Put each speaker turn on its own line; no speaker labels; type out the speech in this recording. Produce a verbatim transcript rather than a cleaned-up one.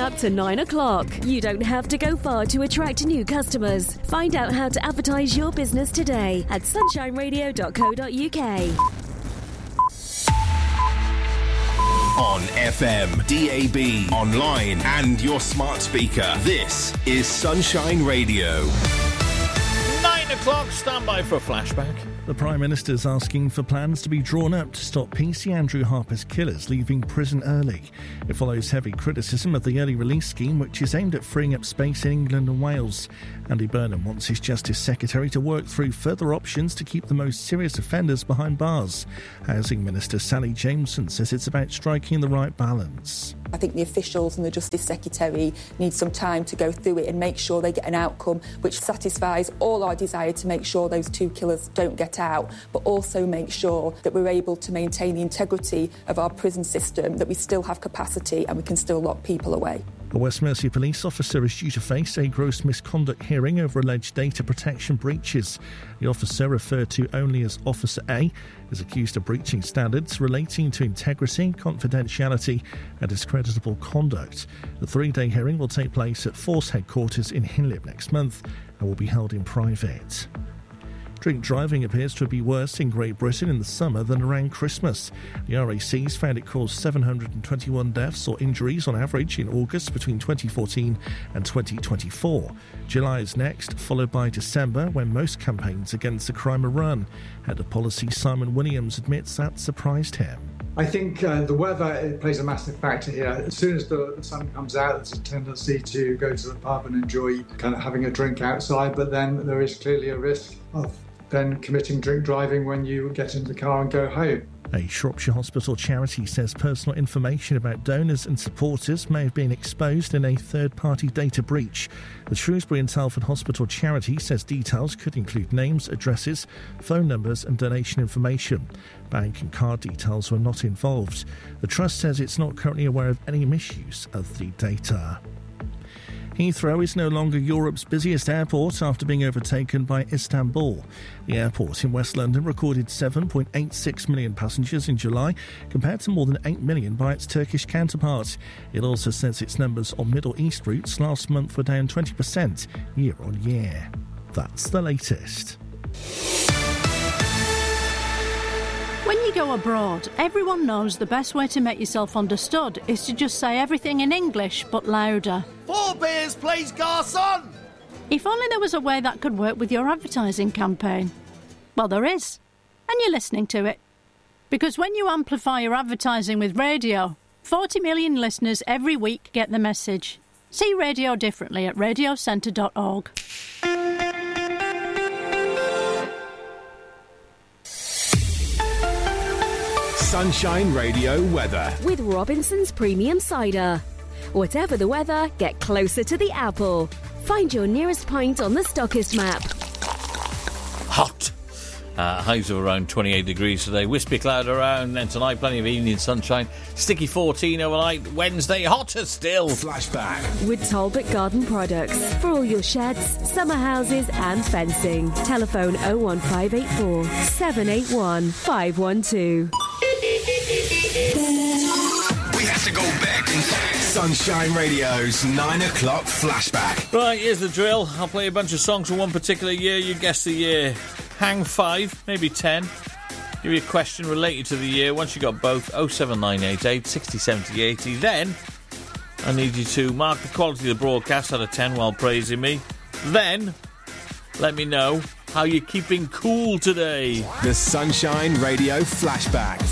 up to nine o'clock. You don't have to go far to attract new customers. Find out how to advertise your business today at sunshine radio dot co dot uk.
On F M, D A B, online and your smart speaker. This is Sunshine Radio.
Nine o'clock, stand by for a flashback.
The Prime Minister's asking for plans to be drawn up to stop P C Andrew Harper's killers leaving prison early. It follows heavy criticism of the early release scheme, which is aimed at freeing up space in England and Wales. Andy Burnham wants his Justice Secretary to work through further options to keep the most serious offenders behind bars. Housing Minister Sally Jameson says it's about striking the right balance.
I think the officials and the Justice Secretary need some time to go through it and make sure they get an outcome which satisfies all our desire to make sure those two killers don't get out, but also make sure that we're able to maintain the integrity of our prison system, that we still have capacity and we can still lock people away.
A West Mercia police officer is due to face a gross misconduct hearing over alleged data protection breaches. The officer, referred to only as Officer A, is accused of breaching standards relating to integrity, confidentiality and discreditable conduct. The three-day hearing will take place at Force headquarters in Hinlip next month and will be held in private. Drink driving appears to be worse in Great Britain in the summer than around Christmas. The R A C's found it caused seven hundred twenty-one deaths or injuries on average in August between twenty fourteen and twenty twenty-four. July is next, followed by December, when most campaigns against the crime are run. Head of Policy Simon Williams admits that surprised him.
I think uh, the weather it plays a massive factor here. As soon as the, the sun comes out, there's a tendency to go to the pub and enjoy kind of having a drink outside, but then there is clearly a risk of then committing drink driving when you get into the car and go home.
A Shropshire Hospital charity says personal information about donors and supporters may have been exposed in a third-party data breach. The Shrewsbury and Telford Hospital charity says details could include names, addresses, phone numbers and donation information. Bank and card details were not involved. The Trust says it's not currently aware of any misuse of the data. Heathrow is no longer Europe's busiest airport after being overtaken by Istanbul. The airport in West London recorded seven point eight six million passengers in July, compared to more than eight million by its Turkish counterpart. It also says its numbers on Middle East routes last month were down twenty percent year on year. That's the latest.
When you go abroad, everyone knows the best way to make yourself understood is to just say everything in English, but louder.
Four beers, please, garçon!
If only there was a way that could work with your advertising campaign. Well, there is. And you're listening to it. Because when you amplify your advertising with radio, forty million listeners every week get the message. See radio differently at radio centre dot org.
Sunshine Radio weather.
With Robinson's Premium Cider. Whatever the weather, get closer to the apple. Find your nearest pint on the Stockist map.
Hot. Uh, highs of around twenty-eight degrees today. Wispy cloud around. Then tonight, plenty of evening sunshine. Sticky fourteen overnight. Wednesday, hotter still.
Flashback.
With Talbot Garden Products. For all your sheds, summer houses and fencing. Telephone oh one five eight four, seven eight one, five one two.
We have to go back in time. Sunshine Radio's nine o'clock flashback.
Right, here's the drill. I'll play a bunch of songs from one particular year. You guess the year. Hang five, maybe ten. Give you a question related to the year. Once you got both, oh seven nine eight eight, sixty, seventy, eighty. Then, I need you to mark the quality of the broadcast out of ten while praising me. Then, let me know how you're keeping cool today.
The Sunshine Radio flashback.